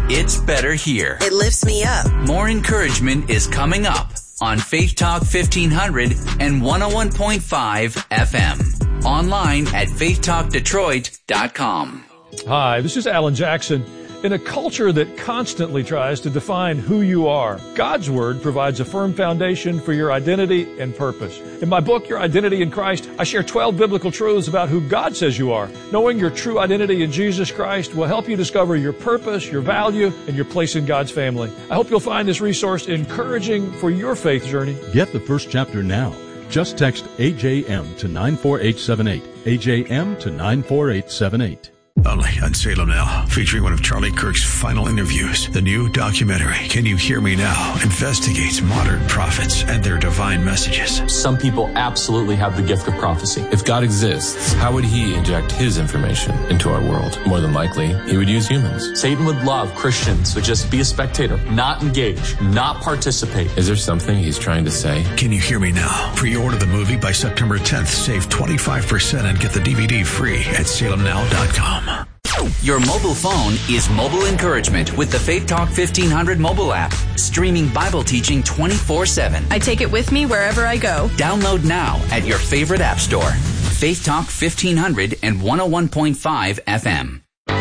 It's better here. It lifts me up. More encouragement is coming up on Faith Talk 1500 and 101.5 FM. Online at faithtalkdetroit.com. Hi, this is Alan Jackson. In a culture that constantly tries to define who you are, God's Word provides a firm foundation for your identity and purpose. In my book, Your Identity in Christ, I share 12 biblical truths about who God says you are. Knowing your true identity in Jesus Christ will help you discover your purpose, your value, and your place in God's family. I hope you'll find this resource encouraging for your faith journey. Get the first chapter now. Just text AJM to 94878. AJM to 94878. Only on Salem Now, featuring one of Charlie Kirk's final interviews. The new documentary, Can You Hear Me Now?, investigates modern prophets and their divine messages. Some people absolutely have the gift of prophecy. If God exists, how would he inject his information into our world? More than likely, he would use humans. Satan would love Christians to just be a spectator, not engage, not participate. Is there something he's trying to say? Can You Hear Me Now? Pre-order the movie by September 10th. Save 25% and get the DVD free at salemnow.com. Your mobile phone is mobile encouragement with the Faith Talk 1500 mobile app, streaming Bible teaching 24/7. I take it with me wherever I go. Download now at your favorite app store. Faith Talk 1500 and 101.5 FM.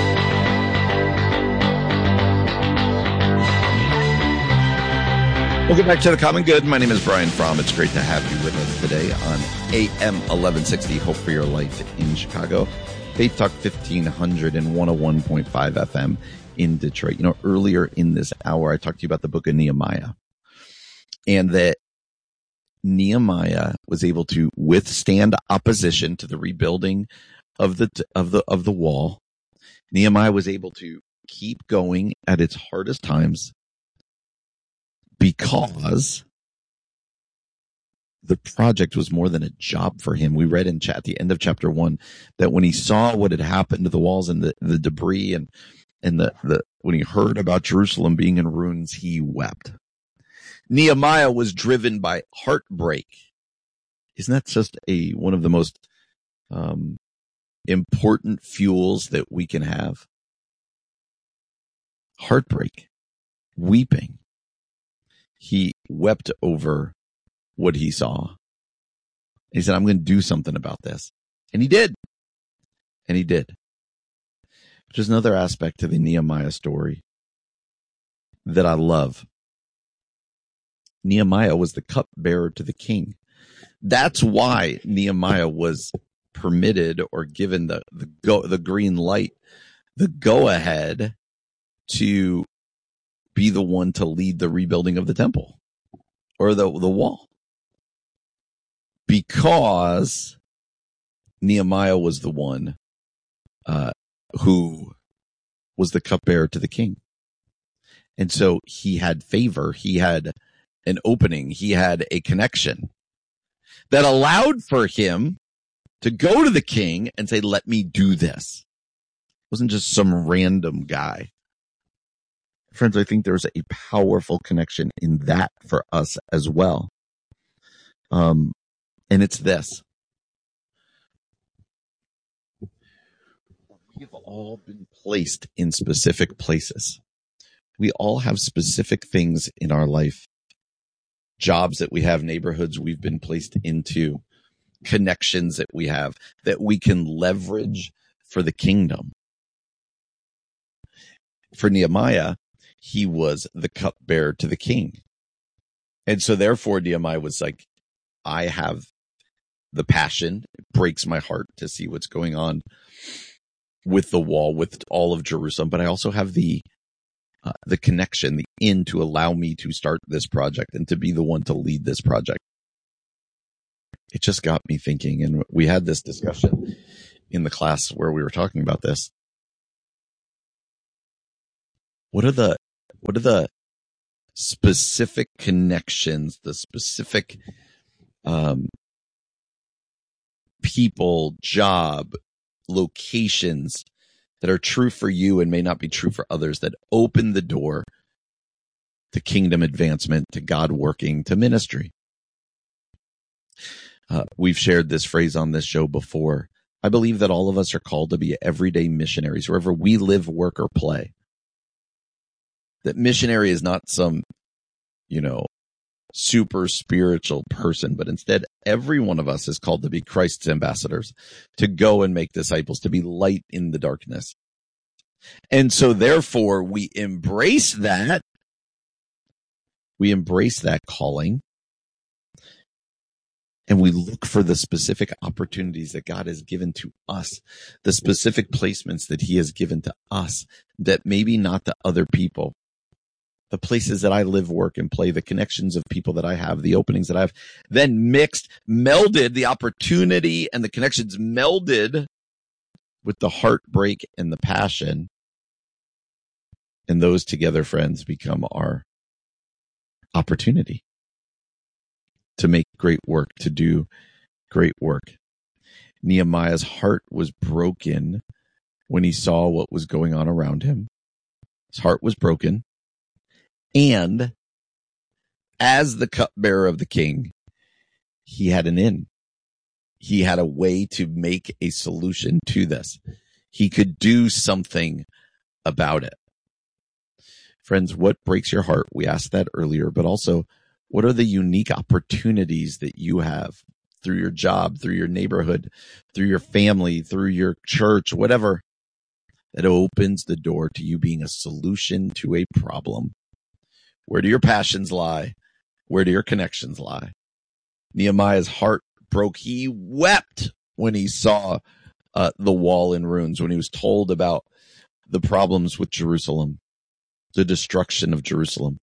Welcome back to The Common Good. My name is Brian Fromm. It's great to have you with us today on AM 1160, Hope for Your Life in Chicago. Faith Talk 1500 and 101.5 FM in Detroit. You know, earlier in this hour, I talked to you about the book of Nehemiah, and that Nehemiah was able to withstand opposition to the rebuilding of the wall. Nehemiah was able to keep going at its hardest times because the project was more than a job for him. We read at the end of chapter 1 that when he saw what had happened to the walls and the debris and when he heard about Jerusalem being in ruins, he wept. Nehemiah was driven by heartbreak. Isn't that just one of the most important fuels that we can have? Heartbreak, weeping. He wept over what he saw. He said, I'm going to do something about this. And he did. Which is another aspect to the Nehemiah story that I love. Nehemiah was the cupbearer to the king. That's why Nehemiah was permitted or given the green light, the go ahead to be the one to lead the rebuilding of the temple or the wall. Because Nehemiah was the one who was the cupbearer to the king. And so he had favor, he had an opening, he had a connection that allowed for him to go to the king and say, let me do this. It wasn't just some random guy. Friends, I think there's a powerful connection in that for us as well. And it's this. We've all been placed in specific places. We all have specific things in our life. Jobs that we have, neighborhoods we've been placed into, connections that we have that we can leverage for the kingdom. For Nehemiah, he was the cupbearer to the king. And so therefore Nehemiah was like, I have the passion. It breaks my heart to see what's going on with the wall, with all of Jerusalem. But I also have the connection, the in to allow me to start this project and to be the one to lead this project. It just got me thinking. And we had this discussion in the class where we were talking about this. What are the specific connections, the specific people, job, locations that are true for you and may not be true for others, that open the door to kingdom advancement, to God working, to ministry? We've shared this phrase on this show before. I believe that all of us are called to be everyday missionaries wherever we live, work, or play. That missionary is not some, super spiritual person, but instead every one of us is called to be Christ's ambassadors, to go and make disciples, to be light in the darkness. And so therefore we embrace that. We embrace that calling. And we look for the specific opportunities that God has given to us, the specific placements that he has given to us that maybe not to other people. The places that I live, work, and play, the connections of people that I have, the openings that I have, then melded, the opportunity and the connections melded with the heartbreak and the passion. And those together, friends, become our opportunity to make great work, to do great work. Nehemiah's heart was broken when he saw what was going on around him. His heart was broken. And as the cupbearer of the king, he had an in. He had a way to make a solution to this. He could do something about it. Friends, what breaks your heart? We asked that earlier, but also, what are the unique opportunities that you have through your job, through your neighborhood, through your family, through your church, whatever, that opens the door to you being a solution to a problem? Where do your passions lie? Where do your connections lie? Nehemiah's heart broke. He wept when he saw the wall in ruins, when he was told about the problems with Jerusalem, the destruction of Jerusalem.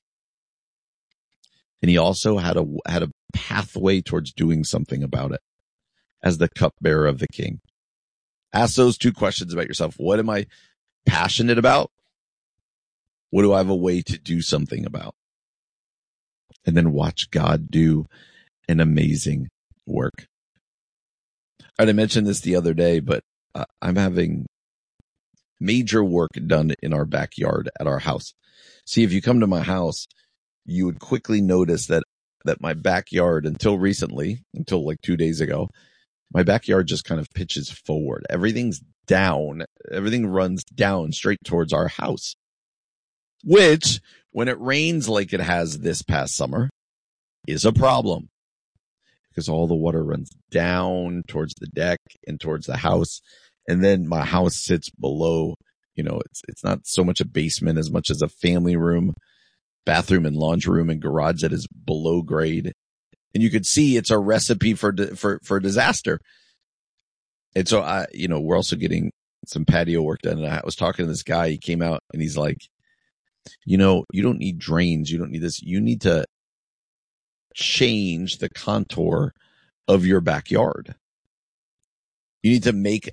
And he also had a pathway towards doing something about it as the cupbearer of the king. Ask those two questions about yourself. What am I passionate about? What do I have a way to do something about? And then watch God do an amazing work. I mentioned this the other day, but I'm having major work done in our backyard at our house. See, if you come to my house, you would quickly notice that my backyard, until like 2 days ago, my backyard just kind of pitches forward. Everything's down. Everything runs down straight towards our house, which, when it rains like it has this past summer, is a problem because all the water runs down towards the deck and towards the house. And then my house sits below, it's not so much a basement as much as a family room, bathroom and laundry room and garage that is below grade. And you could see it's a recipe for disaster. And so we're also getting some patio work done. And I was talking to this guy. He came out and he's like, you don't need drains. You don't need this. You need to change the contour of your backyard. You need to make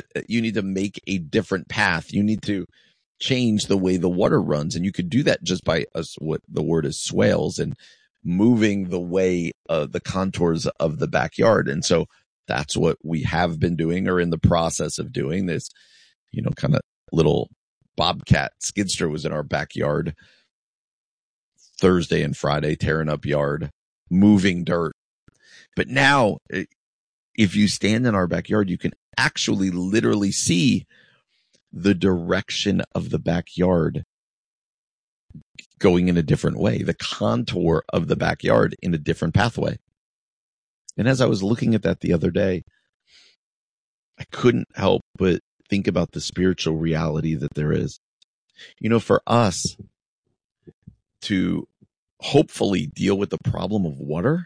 a different path. You need to change the way the water runs. And you could do that just by what the word is swales and moving the way the contours of the backyard. And so that's what we have been doing, or in the process of doing. This, kind of little Bobcat skidster was in our backyard Thursday and Friday, tearing up yard, moving dirt. But now, if you stand in our backyard, you can actually literally see the direction of the backyard going in a different way, the contour of the backyard in a different pathway. And as I was looking at that the other day, I couldn't help but think about the spiritual reality that there is. For us to hopefully deal with the problem of water,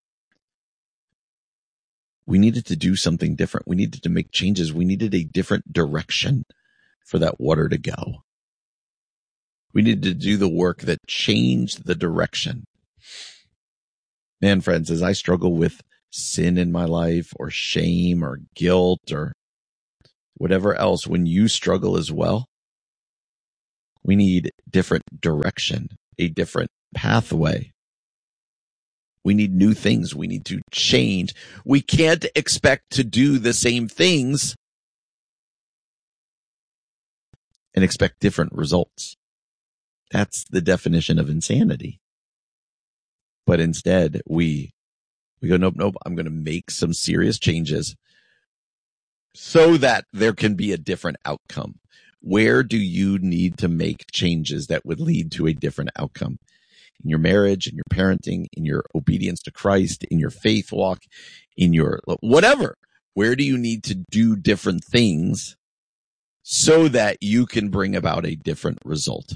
we needed to do something different. We needed to make changes. We needed a different direction for that water to go. We needed to do the work that changed the direction. Man, friends, as I struggle with sin in my life, or shame, or guilt, or whatever else, when you struggle as well, we need different direction, a different pathway. We need new things. We need to change. We can't expect to do the same things and expect different results. That's the definition of insanity. But instead, we go, nope, I'm going to make some serious changes so that there can be a different outcome. Where do you need to make changes that would lead to a different outcome? In your marriage, in your parenting, in your obedience to Christ, in your faith walk, in your whatever. Where do you need to do different things so that you can bring about a different result?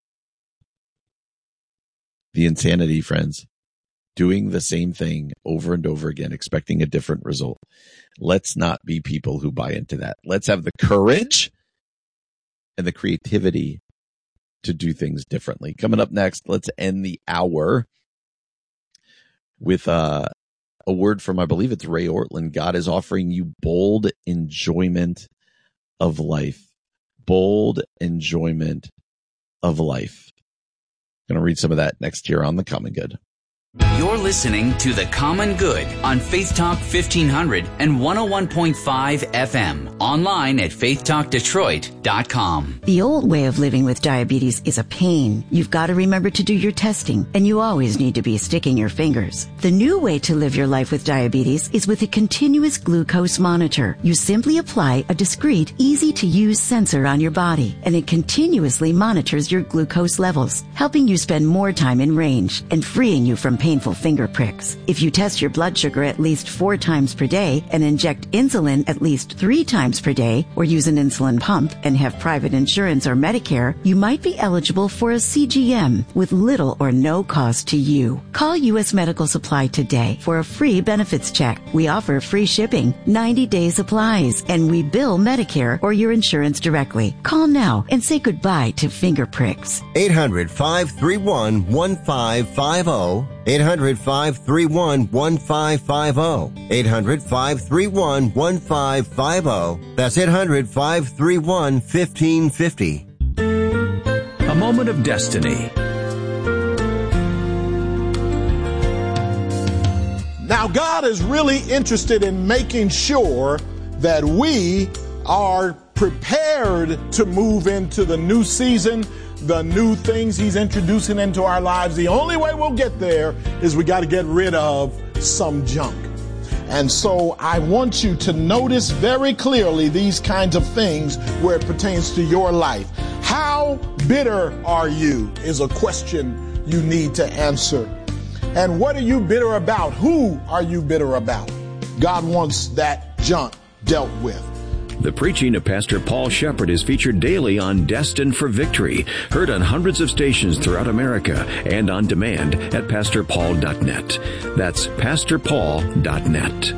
The insanity, friends. Doing the same thing over and over again, expecting a different result. Let's not be people who buy into that. Let's have the courage and the creativity to do things differently. Coming up next, let's end the hour with a word from, I believe it's Ray Ortlund. God is offering you bold enjoyment of life. Bold enjoyment of life. I'm going to read some of that next here on The Common Good. You're listening to The Common Good on Faith Talk 1500 and 101.5 FM. Online at faithtalkdetroit.com. The old way of living with diabetes is a pain. You've got to remember to do your testing, and you always need to be sticking your fingers. The new way to live your life with diabetes is with a continuous glucose monitor. You simply apply a discreet, easy-to-use sensor on your body, and it continuously monitors your glucose levels, helping you spend more time in range and freeing you from painful finger pricks. If you test your blood sugar at least 4 times per day and inject insulin at least 3 times per day, or use an insulin pump and have private insurance or Medicare, you might be eligible for a CGM with little or no cost to you. Call U.S. Medical Supply today for a free benefits check. We offer free shipping, 90-day supplies, and we bill Medicare or your insurance directly. Call now and say goodbye to finger pricks. 800-531-1550. 800-531-1550. 800-531-1550. That's 800-531-1550. A moment of destiny. Now, God is really interested in making sure that we are prepared to move into the new season, the new things he's introducing into our lives. The only way we'll get there is we got to get rid of some junk. And so I want you to notice very clearly these kinds of things where it pertains to your life. How bitter are you is a question you need to answer. And what are you bitter about? Who are you bitter about? God wants that junk dealt with. The preaching of Pastor Paul Shepherd is featured daily on Destined for Victory, heard on hundreds of stations throughout America and on demand at PastorPaul.net. That's PastorPaul.net.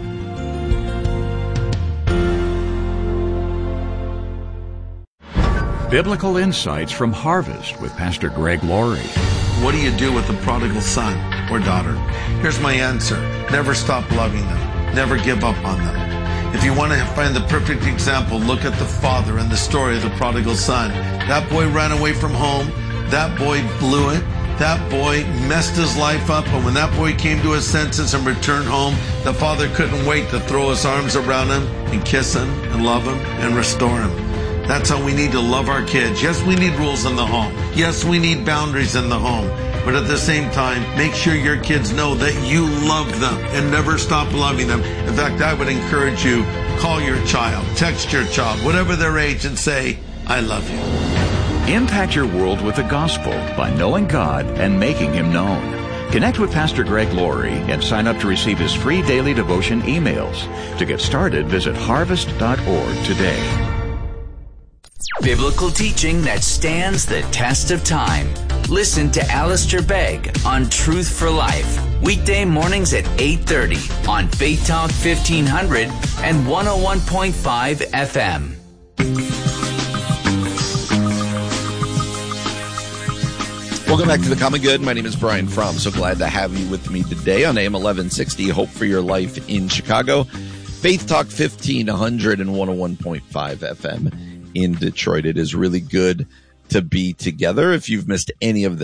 Biblical insights from Harvest with Pastor Greg Laurie. What do you do with the prodigal son or daughter? Here's my answer. Never stop loving them. Never give up on them. If you want to find the perfect example, look at the father and the story of the prodigal son. That boy ran away from home. That boy blew it. That boy messed his life up. But when that boy came to his senses and returned home, the father couldn't wait to throw his arms around him and kiss him and love him and restore him. That's how we need to love our kids. Yes, we need rules in the home. Yes, we need boundaries in the home. But at the same time, make sure your kids know that you love them and never stop loving them. In fact, I would encourage you, call your child, text your child, whatever their age, and say, I love you. Impact your world with the gospel by knowing God and making Him known. Connect with Pastor Greg Laurie and sign up to receive his free daily devotion emails. To get started, visit harvest.org today. Biblical teaching that stands the test of time. Listen to Alistair Begg on Truth for Life. Weekday mornings at 8:30 on Faith Talk 1500 and 101.5 FM. Welcome back to The Common Good. My name is Brian Fromm. So glad to have you with me today on AM 1160, Hope for Your Life in Chicago. Faith Talk 1500 and 101.5 FM in Detroit. It is really good to be together. If you've missed any of the